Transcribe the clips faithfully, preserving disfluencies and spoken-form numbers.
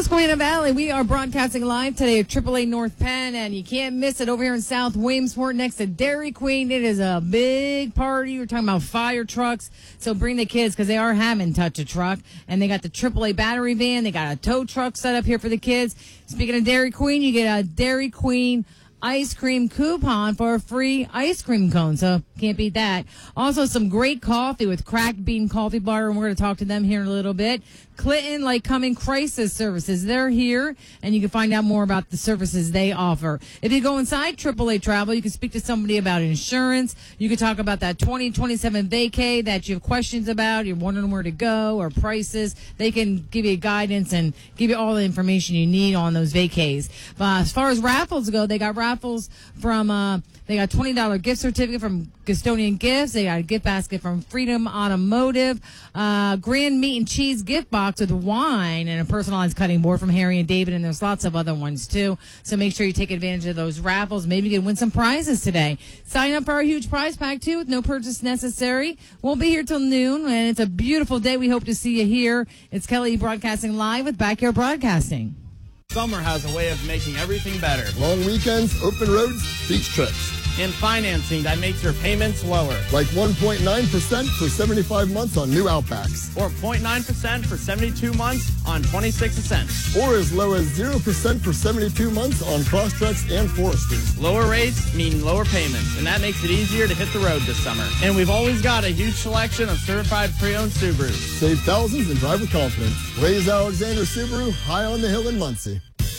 Susquehanna Valley. We are broadcasting live today at triple A North Penn, and you can't miss it over here in South Williamsport next to Dairy Queen. It is a big party. We're talking about fire trucks, so bring the kids because they are having Touch a Truck, and they got the triple A battery van. They got a tow truck set up here for the kids. Speaking of Dairy Queen, you get a Dairy Queen ice cream coupon for a free ice cream cone, so can't beat that. Also, some great coffee with Cracked Bean Coffee Bar, and we're going to talk to them here in a little bit. Clinton Lake Cumming Crisis Services, they're here, and you can find out more about the services they offer. If you go inside triple A Travel, you can speak to somebody about insurance. You can talk about that twenty twenty-seven vacay that you have questions about, you're wondering where to go, or prices. They can give you guidance and give you all the information you need on those vacays. But as far as raffles go, they got raffles from, uh, they got twenty dollars gift certificate from Gustonian Gifts. They got a gift basket from Freedom Automotive, uh, Grand Meat and Cheese gift box with wine and a personalized cutting board from Harry and David, and there's lots of other ones too. So make sure you take advantage of those raffles. Maybe you can win some prizes today. Sign up for our huge prize pack too with no purchase necessary. We'll be here till noon, and it's a beautiful day. We hope to see you here. It's Kelly broadcasting live with Backyard Broadcasting. Summer has a way of making everything better. Long weekends, open roads, beach trips. And financing that makes your payments lower. Like one point nine percent for seventy-five months on new Outbacks. Or zero point nine percent for seventy-two months on twenty-six Ascents. Or as low as zero percent for seventy-two months on Crosstreks and Foresters. Lower rates mean lower payments, and that makes it easier to hit the road this summer. And we've always got a huge selection of certified pre-owned Subarus. Save thousands and drive with confidence. Ray's Alexander Subaru, high on the hill in Muncie.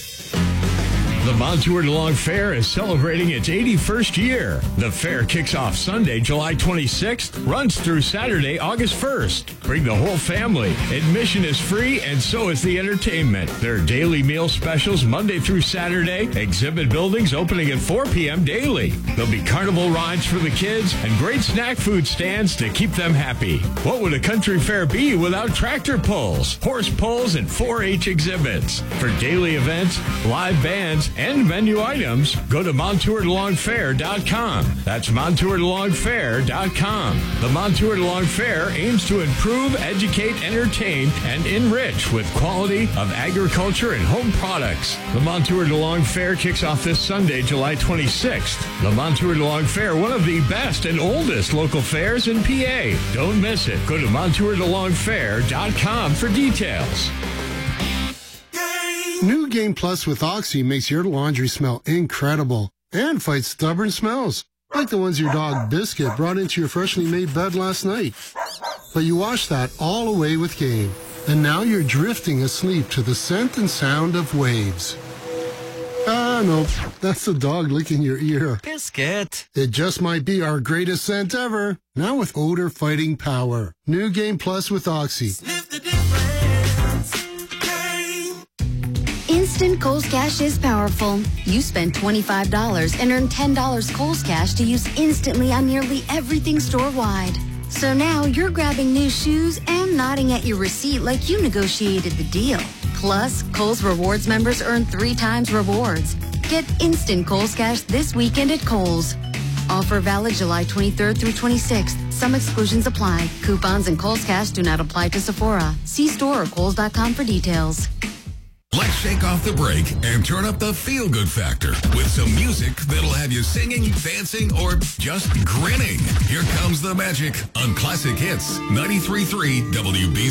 The Montour DeLong Fair is celebrating its eighty-first year. The fair kicks off Sunday, July twenty-sixth, runs through Saturday, August first. Bring the whole family. Admission is free, and so is the entertainment. There are daily meal specials Monday through Saturday, exhibit buildings opening at four p.m. daily. There'll be carnival rides for the kids and great snack food stands to keep them happy. What would a country fair be without tractor pulls, horse pulls, and four H exhibits? For daily events, live bands, and menu items, go to Montour DeLong Fair dot com. That's Montour DeLong Fair dot com. The Montour DeLong Fair aims to improve, educate, entertain, and enrich with quality of agriculture and home products. The Montour DeLong Fair kicks off this Sunday, July twenty-sixth. The Montour DeLong Fair, one of the best and oldest local fairs in P A. Don't miss it. Go to Montour DeLong Fair dot com for details. New Game Plus with Oxy makes your laundry smell incredible and fights stubborn smells, like the ones your dog Biscuit brought into your freshly made bed last night. But you washed that all away with Game, and now you're drifting asleep to the scent and sound of waves. Ah, no, that's the dog licking your ear. Biscuit. It just might be our greatest scent ever, now with odor fighting power. New Game Plus with Oxy. Sniff the difference. Instant Kohl's Cash is powerful. You spend twenty-five dollars and earn ten dollars Kohl's Cash to use instantly on nearly everything store-wide. So now you're grabbing new shoes and nodding at your receipt like you negotiated the deal. Plus, Kohl's Rewards members earn three times rewards. Get instant Kohl's Cash this weekend at Kohl's. Offer valid July twenty-third through twenty-sixth. Some exclusions apply. Coupons and Kohl's Cash do not apply to Sephora. See store or Kohl's dot com for details. Let's shake off the brake and turn up the feel-good factor with some music that'll have you singing, dancing, or just grinning. Here comes the magic on Classic Hits ninety-three point three W B C.